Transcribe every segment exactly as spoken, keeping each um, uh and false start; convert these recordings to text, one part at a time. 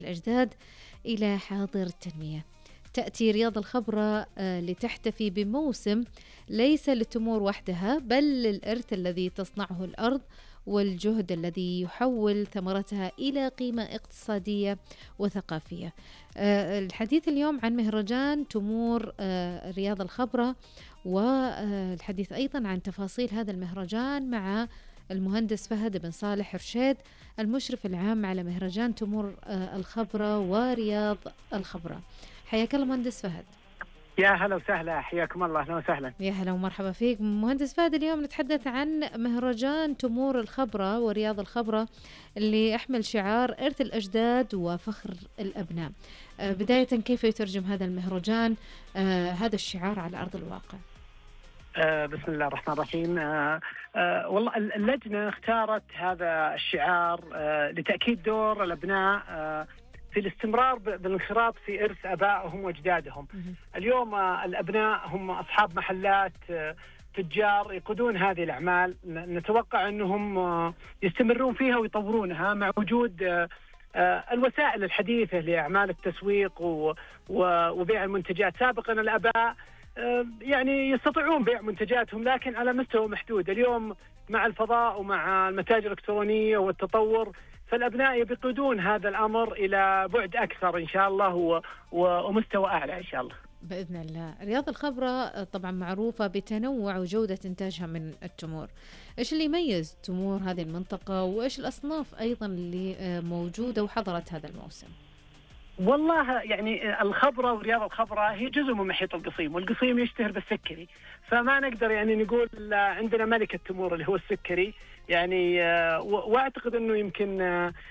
الأجداد إلى حاضر التنمية. تأتي رياض الخبرة لتحتفي بموسم ليس للتمور وحدها، بل للإرث الذي تصنعه الأرض والجهد الذي يحول ثمرتها إلى قيمة اقتصادية وثقافية. الحديث اليوم عن مهرجان تمور رياض الخبرة، والحديث أيضا عن تفاصيل هذا المهرجان مع المهندس فهد بن صالح رشيد، المشرف العام على مهرجان تمور الخبرة ورياض الخبرة. حياك الله مهندس فهد. يا هلا وسهلا، حياكم الله. اهلا وسهلا. يا هلا ومرحبا فيك مهندس فهد. اليوم نتحدث عن مهرجان تمور الخبرة ورياض الخبرة اللي يحمل شعار إرث الأجداد وفخر الأبناء. آه بداية كيف يترجم هذا المهرجان آه هذا الشعار على أرض الواقع؟ آه بسم الله الرحمن الرحيم. آه آه والله اللجنة اختارت هذا الشعار آه لتأكيد دور الأبناء آه في الاستمرار بالانخراط في إرث آبائهم وأجدادهم. اليوم الأبناء هم أصحاب محلات، تجار يقودون هذه الأعمال، نتوقع أنهم يستمرون فيها ويطورونها مع وجود الوسائل الحديثة لأعمال التسويق وبيع المنتجات. سابقا الآباء يعني يستطيعون بيع منتجاتهم لكن على مستوى محدود. اليوم مع الفضاء ومع المتاجر الإلكترونية والتطور، فالأبناء يقودون هذا الأمر إلى بعد أكثر إن شاء الله ومستوى أعلى إن شاء الله بإذن الله. رياض الخبرة طبعا معروفة بتنوع وجودة إنتاجها من التمور. إيش اللي يميز تمور هذه المنطقة، وإيش الأصناف أيضا اللي موجودة وحضرت هذا الموسم؟ والله يعني الخبرة ورياض الخبرة هي جزء من محيط القصيم، والقصيم يشتهر بالسكري، فما نقدر يعني نقول عندنا ملك التمور اللي هو السكري يعني. واعتقد انه يمكن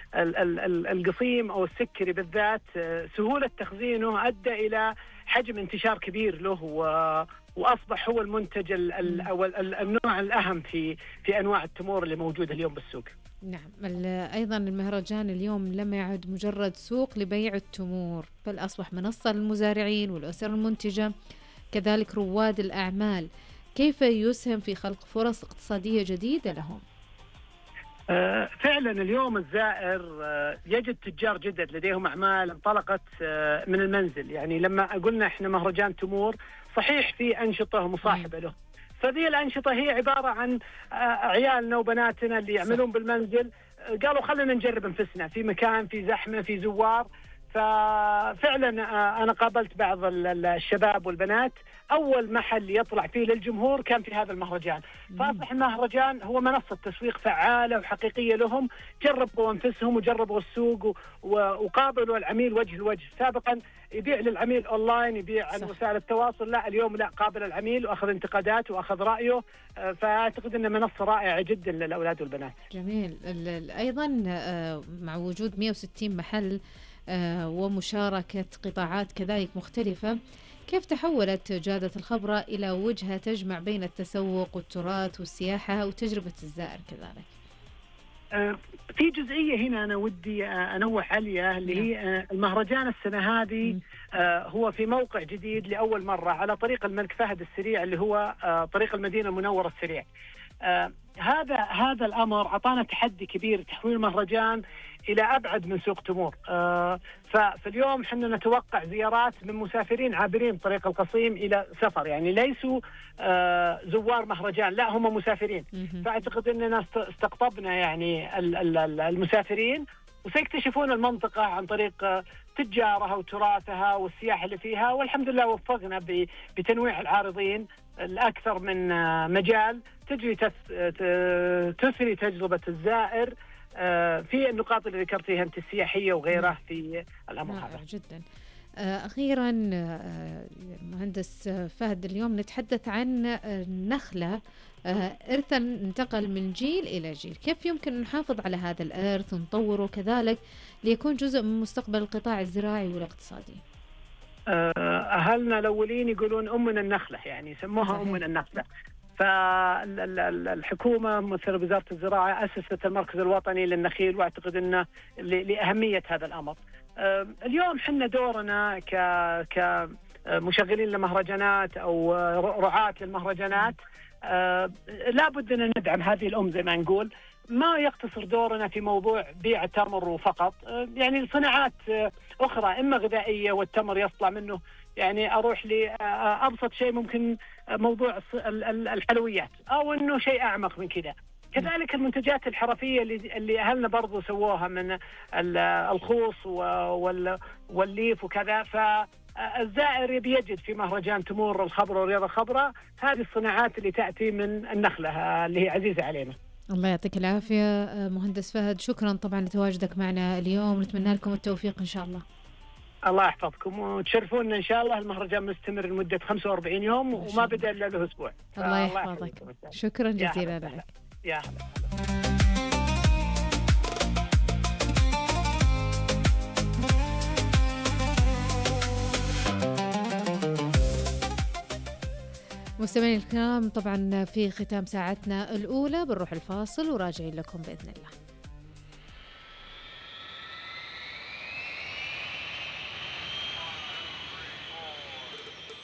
القصيم او السكري بالذات سهولة تخزينه ادى الى حجم انتشار كبير له، واصبح هو المنتج او النوع الاهم في في انواع التمور اللي موجودة اليوم بالسوق. نعم. أيضا المهرجان اليوم لم يعد مجرد سوق لبيع التمور، بل أصبح منصة للمزارعين والأسر المنتجة كذلك رواد الأعمال. كيف يسهم في خلق فرص اقتصادية جديدة لهم؟ آه فعلا اليوم الزائر آه يجد تجار جدد لديهم أعمال انطلقت آه من المنزل. يعني لما قلنا احنا مهرجان تمور، صحيح في أنشطة مصاحبة له، فذي الأنشطة هي عبارة عن عيالنا وبناتنا اللي يعملون بالمنزل، قالوا خلينا نجرب انفسنا في مكان في زحمة في زوار. ففعلا أنا قابلت بعض الشباب والبنات، أول محل يطلع فيه للجمهور كان في هذا المهرجان. فأصبح المهرجان هو منصة تسويق فعالة وحقيقية لهم. جربوا أنفسهم وجربوا السوق وقابلوا العميل وجه لوجه. سابقا يبيع للعميل أونلاين، يبيع عن وسائل التواصل، لا اليوم لا، قابل العميل وأخذ انتقادات وأخذ رأيه. فأعتقد أن منصة رائعة جدا للأولاد والبنات. جميل. أيضا مع وجود مئة وستين محل ومشاركة قطاعات كذلك مختلفة، كيف تحولت جادة الخبرة إلى وجهة تجمع بين التسوق والتراث والسياحة وتجربة الزائر كذلك؟ في جزئية هنا أنا ودي أنوه عليها، اللي هي المهرجان السنة هذه هو في موقع جديد لأول مرة على طريق الملك فهد السريع، اللي هو طريق المدينة المنورة السريع. هذا هذا الأمر أعطانا تحدي كبير، تحويل المهرجان إلى أبعد من سوق تمور. آه فاليوم حنا نتوقع زيارات من مسافرين عابرين طريق القصيم إلى سفر، يعني ليسوا آه زوار مهرجان، لا هم مسافرين. فأعتقد أننا استقطبنا يعني المسافرين، وسيكتشفون المنطقة عن طريق تجارها وتراثها والسياحة اللي فيها. والحمد لله وفقنا بتنويع العارضين الأكثر من مجال تجري تثري تجربة الزائر في النقاط اللي ذكرتيها أنت السياحية وغيرها في الأمر هذا. جدا. أخيرا مهندس فهد، اليوم نتحدث عن نخلة إرثا انتقل من جيل إلى جيل. كيف يمكن نحافظ على هذا الإرث ونطوره كذلك ليكون جزء من مستقبل القطاع الزراعي والاقتصادي؟ أهلنا الأولين يقولون أمنا النخلة، يعني سموها أمنا النخلة. فالحكومة مثل وزارة الزراعة أسست المركز الوطني للنخيل، واعتقد أنه لأهمية هذا الأمر. اليوم حنا دورنا ك كمشغلين لمهرجانات أو رعاة للمهرجانات، لابد أن ندعم هذه الأم زي ما نقول. ما يقتصر دورنا في موضوع بيع التمر فقط، يعني صناعات أخرى إما غذائية والتمر يطلع منه، يعني أروح لأبسط شيء ممكن موضوع الحلويات، أو إنه شيء أعمق من كذا. كذلك المنتجات الحرفية اللي اللي أهلنا برضو سووها من الخوص والليف وكذا. فالزائر يجد في مهرجان تمور الخبرة والرياضة الخضراء هذه الصناعات اللي تأتي من النخلة اللي هي عزيزة علينا. الله يعطيك العافية مهندس فهد، شكرا طبعا لتواجدك معنا اليوم، نتمنى لكم التوفيق إن شاء الله. الله يحفظكم وتشرفونا إن شاء الله. المهرجان مستمر لمدة خمسة وأربعين يوم وما بدأ إلا له أسبوع. الله يحفظك، شكرا جزيلا لك. يا هلا. مستمعينا الكرام، طبعا في ختام ساعتنا الأولى بنروح الفاصل وراجعين لكم بإذن الله.